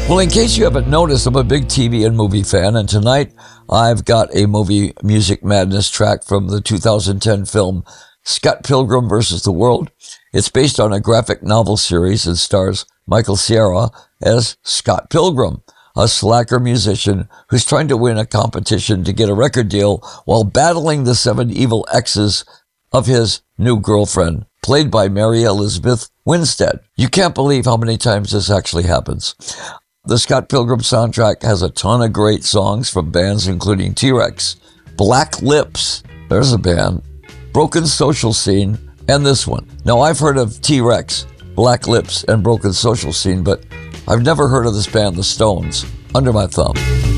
Well, in case you haven't noticed, I'm a big TV and movie fan, and tonight I've got a movie Music Madness track from the 2010 film Scott Pilgrim vs. the World. It's based on a graphic novel series and stars Michael Cera as Scott Pilgrim, a slacker musician who's trying to win a competition to get a record deal while battling the 7 evil exes of his new girlfriend, played by Mary Elizabeth Winstead. You can't believe how many times this actually happens. The Scott Pilgrim soundtrack has a ton of great songs from bands including T-Rex, Black Lips, there's a band, Broken Social Scene, and this one. Now, I've heard of T-Rex, Black Lips, and Broken Social Scene, but I've never heard of this band, The Stones, under my thumb.